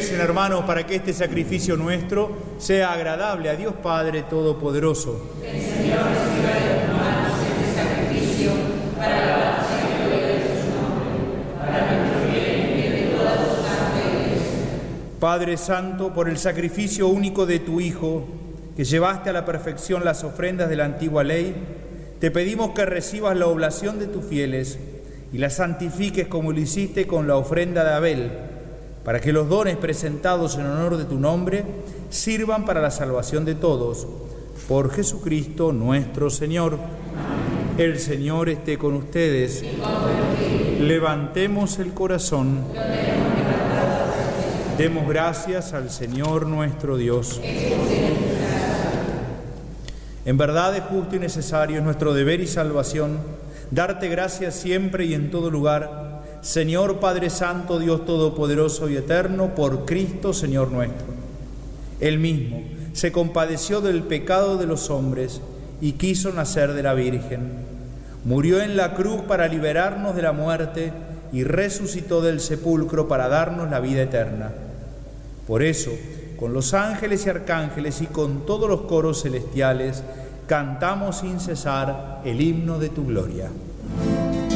Recen, hermanos, para que este sacrificio nuestro sea agradable a Dios Padre Todopoderoso. El Señor reciba de tus manos este sacrificio para la alabanza y gloria de su nombre, para nuestro bien y de toda su santa Iglesia. Padre Santo, por el sacrificio único de tu Hijo, que llevaste a la perfección las ofrendas de la antigua ley, te pedimos que recibas la oblación de tus fieles y la santifiques como lo hiciste con la ofrenda de Abel, para que los dones presentados en honor de tu nombre sirvan para la salvación de todos. Por Jesucristo nuestro Señor. El Señor esté con ustedes. Levantemos el corazón. Demos gracias al Señor nuestro Dios. En verdad es justo y necesario, es nuestro deber y salvación, darte gracias siempre y en todo lugar, Señor Padre Santo, Dios Todopoderoso y Eterno, por Cristo, Señor nuestro. Él mismo se compadeció del pecado de los hombres y quiso nacer de la Virgen. Murió en la cruz para liberarnos de la muerte y resucitó del sepulcro para darnos la vida eterna. Por eso, con los ángeles y arcángeles y con todos los coros celestiales, cantamos sin cesar el himno de tu gloria.